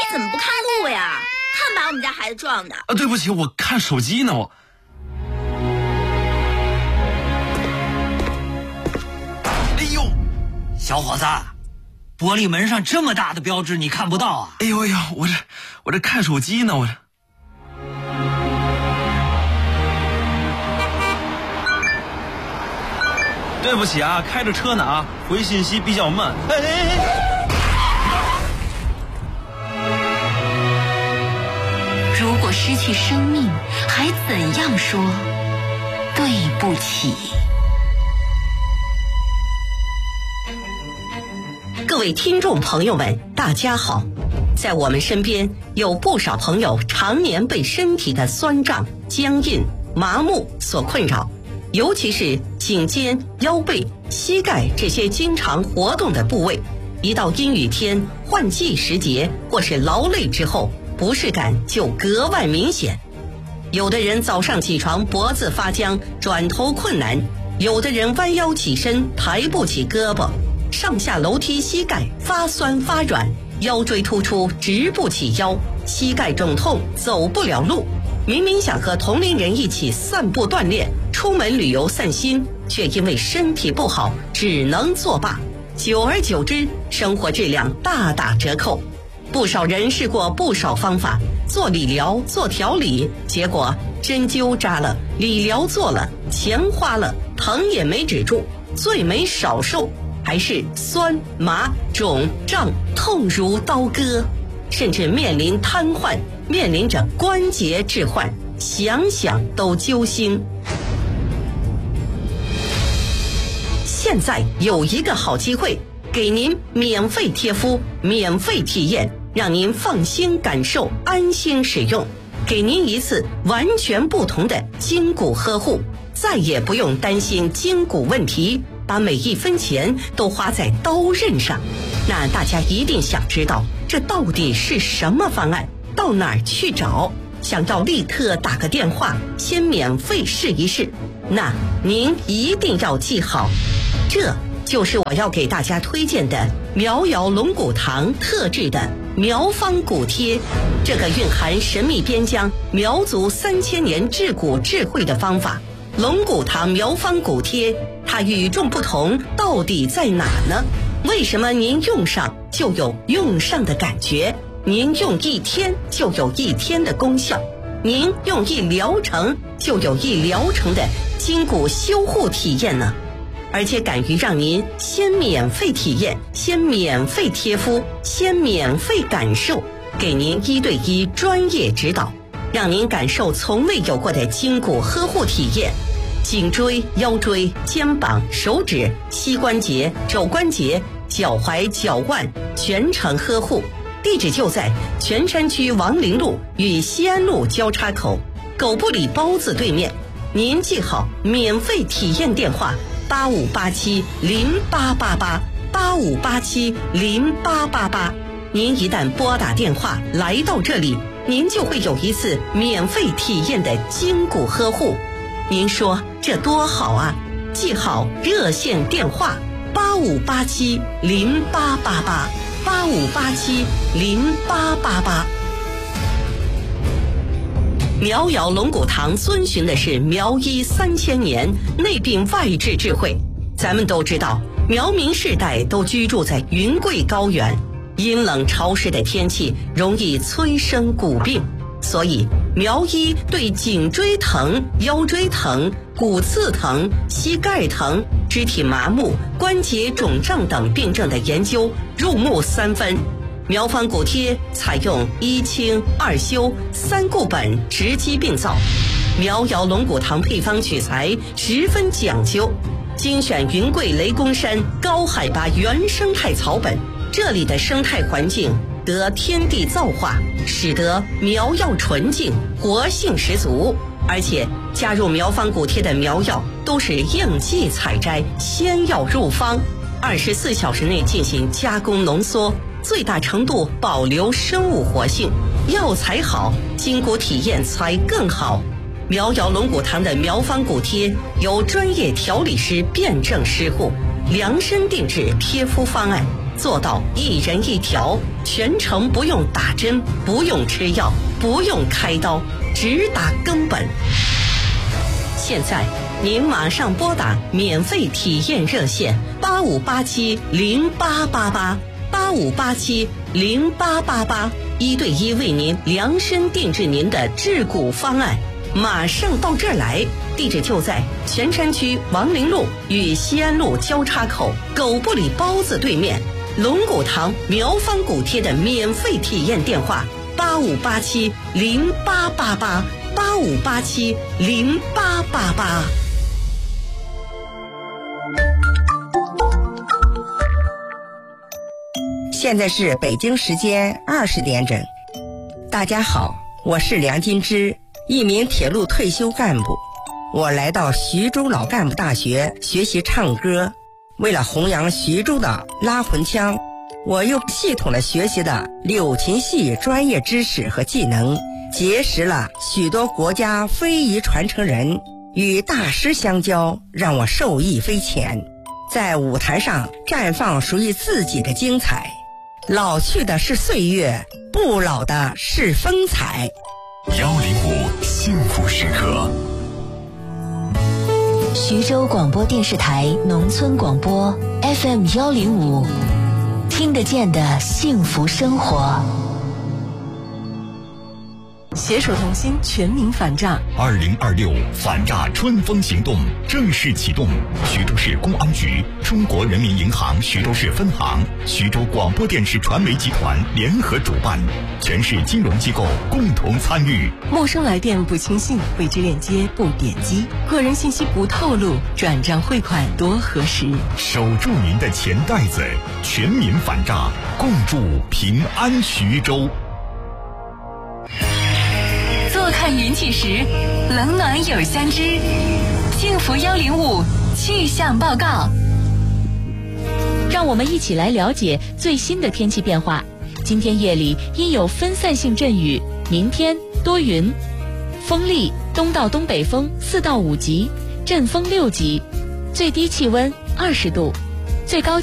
怎么不看路呀？看把我们家孩子撞的。 对不起，我看手机呢。哎呦， 小伙子，玻璃门上这么大的标志你看不到啊？ 哎呦呀，我这看手机呢，对不起啊，开着车呢啊，回信息比较慢。 如果失去生命，还怎样说对不起？ 各位听众朋友们，大家好。在我们身边有不少朋友常年被身体的酸胀、僵硬、麻木所困扰，尤其是颈肩、腰背、膝盖这些经常活动的部位，一到阴雨天、换季时节或是劳累之后，不适感就格外明显。有的人早上起床脖子发僵，转头困难；有的人弯腰起身抬不起胳膊，上下楼梯膝盖发酸发软，腰椎突出直不起腰，膝盖肿痛走不了路。明明想和同龄人一起散步锻炼，出门旅游散心，却因为身体不好只能作罢。久而久之，生活质量大打折扣。不少人试过不少方法，做理疗、做调理，结果针灸扎了，理疗做了，钱花了，疼也没止住，罪没少受，还是酸麻肿胀痛如刀割，甚至面临瘫痪，面临着关节置换，想想都揪心。现在有一个好机会，给您免费贴敷，免费体验，让您放心感受，安心使用，给您一次完全不同的筋骨呵护，再也不用担心筋骨问题，把每一分钱都花在刀刃上。那大家一定想知道，这到底是什么方案？到哪儿去找？想要立刻打个电话，先免费试一试。那您一定要记好，这就是我要给大家推荐的苗瑶龙骨堂特制的苗方骨贴，这个蕴含神秘边疆苗族3000年治骨智慧的方法。龙骨堂苗方骨贴，它与众不同到底在哪呢？为什么您用上就有用上的感觉？您用1天就有1天的功效，您用1疗程就有1疗程的筋骨修护体验呢？而且敢于让您先免费体验，先免费贴敷，先免费感受，给您1对1专业指导，让您感受从未有过的筋骨呵护体验。颈椎、腰椎、肩膀、手指、膝关节、肘关节、脚踝、脚腕全程呵护。地址就在泉山区王陵路与西安路交叉口狗不理包子对面。您记好免费体验电话85870888，85870888。您一旦拨打电话来到这里，您就会有一次免费体验的筋骨呵护。您说这多好啊！记好热线电话85870888，85870888。苗瑶龙骨堂遵循的是苗医3000年内病外治智慧。咱们都知道，苗民世代都居住在云贵高原，阴冷潮湿的天气容易催生骨病，所以苗医对颈椎疼、腰椎疼、骨刺疼、膝盖疼、肢体麻木、关节肿胀等病症的研究入木3分。苗方骨贴采用1清2修3固本直击病灶，苗瑶龙骨堂配方取材十分讲究，精选云贵雷公山高海拔原生态草本，这里的生态环境得天地造化，使得苗药纯净，活性十足。而且加入苗方骨贴的苗药都是应季采摘，先要入方，24小时内进行加工浓缩，最大程度保留生物活性。药材好，筋骨体验才更好。苗瑶龙骨堂的苗方骨贴由专业调理师辩证施护，量身定制贴敷方案， 做到一人一条，全程不用打针，不用吃药，不用开刀，只打根本。现在您马上拨打免费体验热线8587088885870888，一对一为您量身定制您的治骨方案。马上到这儿来，地址就在泉山区王陵路与西安路交叉口狗不理包子对面，龙骨堂苗方骨贴的免费体验电话8587088885870888。 现在是北京时间20点整。大家好，我是梁金枝，一名铁路退休干部。我来到徐州老干部大学学习唱歌，为了弘扬徐州的拉魂腔，我又系统的学习的柳琴戏专业知识和技能，结识了许多国家非遗传承人，与大师相交，让我受益匪浅，在舞台上绽放属于自己的精彩。老去的是岁月，不老的是风采。 105幸福时刻。 徐州广播电视台农村广播 FM 105，听得见的幸福生活。 携手同心，全民反诈。 2026反诈春风行动正式启动。徐州市公安局、中国人民银行徐州市分行、徐州广播电视传媒集团联合主办，全市金融机构共同参与。 陌生来电不轻信，未知链接不点击，个人信息不透露，转账汇款多核实。 守住您的钱袋子，全民反诈，共筑平安徐州。 坐看云起时，冷暖有相知。幸福105气象报告， 让我们一起来了解最新的天气变化。今天夜里阴有分散性阵雨，明天多云，风力东到东北风4到5级，阵风6级，最低气温20度，最高